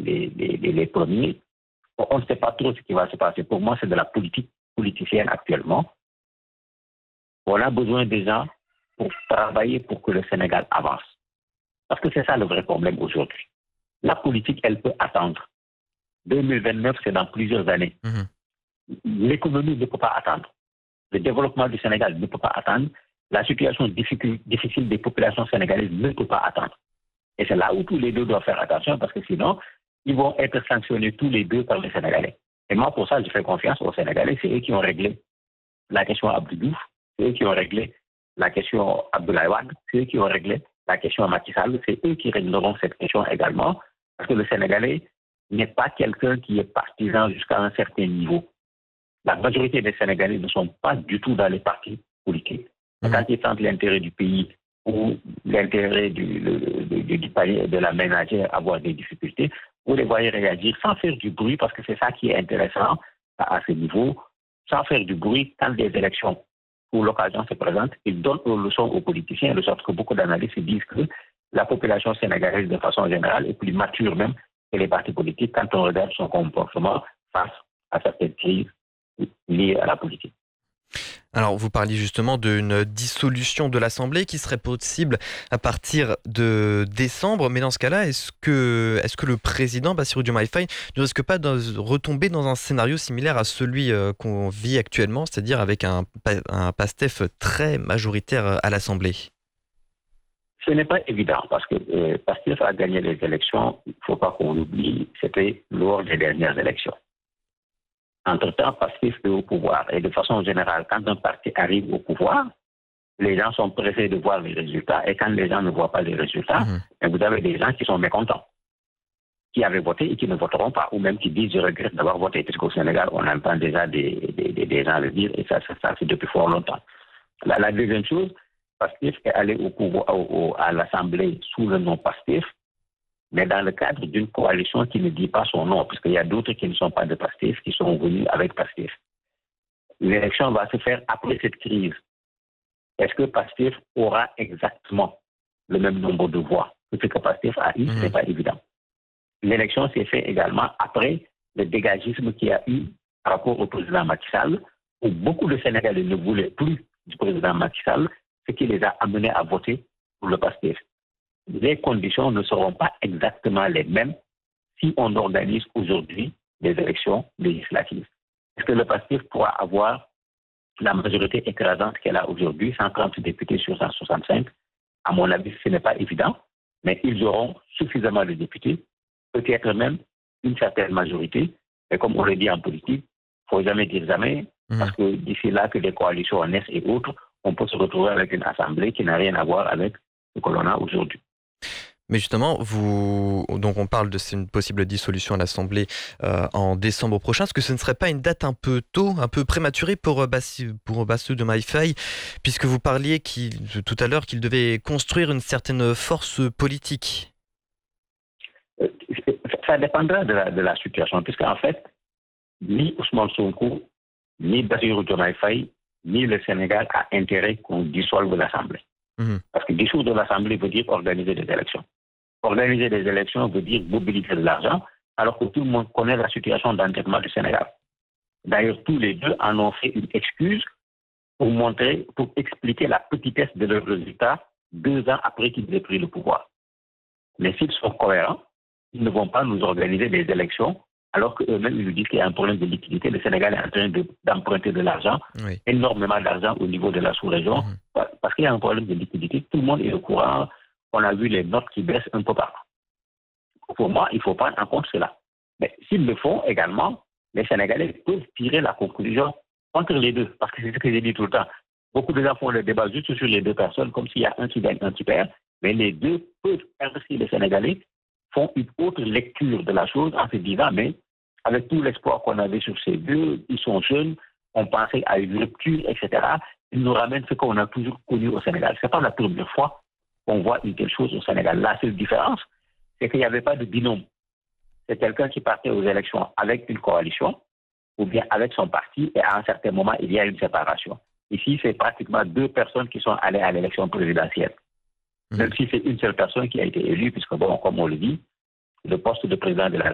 les premiers. On ne sait pas trop ce qui va se passer. Pour moi, c'est de la politique politicienne actuellement. On a besoin des gens pour travailler pour que le Sénégal avance. Parce que c'est ça le vrai problème aujourd'hui. La politique, elle peut attendre. 2029, c'est dans plusieurs années. L'économie ne peut pas attendre. Le développement du Sénégal ne peut pas attendre. La situation difficile des populations sénégalaises ne peut pas attendre. Et c'est là où tous les deux doivent faire attention parce que sinon, ils vont être sanctionnés tous les deux par les Sénégalais. Et moi, pour ça, je fais confiance aux Sénégalais. C'est eux qui ont réglé la question Abdou Diouf, c'est eux qui ont réglé la question Abdoulaye Wade, c'est eux qui ont réglé la question Macky Sall, c'est eux qui régleront cette question également, parce que le Sénégalais n'est pas quelqu'un qui est partisan jusqu'à un certain niveau. La majorité des Sénégalais ne sont pas du tout dans les partis politiques. Quand ils sentent l'intérêt du pays ou l'intérêt du palier de la ménagère avoir des difficultés, vous les voyez réagir sans faire du bruit, parce que c'est ça qui est intéressant à ce niveau, sans faire du bruit quand des élections où l'occasion se présente, ils donnent une leçon aux politiciens, de sorte que beaucoup d'analystes disent que la population sénégalaise, de façon générale, est plus mature même que les partis politiques quand on regarde son comportement face à certaines crises liées à la politique. Alors, vous parliez justement d'une dissolution de l'Assemblée qui serait possible à partir de décembre. Mais dans ce cas-là, est-ce que le président Bassirou Diomaye Faye ne risque pas de retomber dans un scénario similaire à celui qu'on vit actuellement, c'est-à-dire avec un PASTEF très majoritaire à l'Assemblée ? Ce n'est pas évident parce que PASTEF a gagné les élections, il ne faut pas qu'on l'oublie, c'était lors des dernières élections. Entre-temps, PASTEF est au pouvoir. Et de façon générale, quand un parti arrive au pouvoir, les gens sont pressés de voir les résultats. Et quand les gens ne voient pas les résultats, vous avez des gens qui sont mécontents, qui avaient voté et qui ne voteront pas, ou même qui disent « je regrette d'avoir voté ». Puisqu'au Sénégal, on entend déjà des gens le dire, et ça c'est depuis fort longtemps. La deuxième chose, PASTEF est allé au pouvoir, à l'Assemblée sous le nom PASTEF, mais dans le cadre d'une coalition qui ne dit pas son nom, puisqu'il y a d'autres qui ne sont pas de PASTEF, qui sont venus avec PASTEF. L'élection va se faire après cette crise. Est-ce que PASTEF aura exactement le même nombre de voix que ce que PASTEF a eu? Ce n'est pas évident. L'élection s'est faite également après le dégagisme qu'il y a eu par rapport au président Macky Sall, où beaucoup de Sénégalais ne voulaient plus du président Macky Sall, ce qui les a amenés à voter pour le PASTEF. Les conditions ne seront pas exactement les mêmes si on organise aujourd'hui les élections législatives. Est-ce que le PASTEF pourra avoir la majorité écrasante qu'elle a aujourd'hui, 130 députés sur 165? À mon avis, ce n'est pas évident, mais ils auront suffisamment de députés, peut-être même une certaine majorité. Et comme on le dit en politique, il ne faut jamais dire jamais, parce que d'ici là que des coalitions naissent et autres, on peut se retrouver avec une assemblée qui n'a rien à voir avec ce que l'on a aujourd'hui. Mais justement, donc on parle de une possible dissolution à l'Assemblée en décembre prochain. Est-ce que ce ne serait pas une date un peu tôt, un peu prématurée pour Bassirou Diomaye Faye, puisque vous parliez tout à l'heure qu'il devait construire une certaine force politique? Ça dépendra de la situation, puisqu'en fait, ni Ousmane Sonko, ni Bassirou Diomaye Faye, ni le Sénégal a intérêt qu'on dissolve l'Assemblée. Parce que dissoudre l'Assemblée veut dire organiser des élections. Organiser des élections veut dire mobiliser de l'argent, alors que tout le monde connaît la situation d'endettement du Sénégal. D'ailleurs, tous les deux en ont fait une excuse pour expliquer la petitesse de leurs résultats 2 ans après qu'ils aient pris le pouvoir. Mais s'ils sont cohérents, ils ne vont pas nous organiser des élections, alors qu'eux-mêmes, ils nous disent qu'il y a un problème de liquidité. Le Sénégal est en train d'emprunter de l'argent, énormément d'argent au niveau de la sous-région, parce qu'il y a un problème de liquidité. Tout le monde est au courant. On a vu les notes qui baissent un peu partout. Pour moi, il faut prendre en compte cela. Mais s'ils le font également, les Sénégalais peuvent tirer la conclusion entre les deux, parce que c'est ce que j'ai dit tout le temps. Beaucoup de gens font le débat juste sur les deux personnes, comme s'il y a un qui gagne, un qui perd, mais les deux peuvent perdre si les Sénégalais font une autre lecture de la chose en se disant, mais avec tout l'espoir qu'on avait sur ces deux, ils sont jeunes, on pensait à une rupture, etc. Ils nous ramènent ce qu'on a toujours connu au Sénégal. Ce n'est pas la première fois qu'on voit une telle chose au Sénégal. La seule différence, c'est qu'il n'y avait pas de binôme. C'est quelqu'un qui partait aux élections avec une coalition ou bien avec son parti, et à un certain moment, il y a une séparation. Ici, c'est pratiquement 2 personnes qui sont allées à l'élection présidentielle. Même si c'est une seule personne qui a été élue, puisque, bon, comme on le dit, le poste de président de la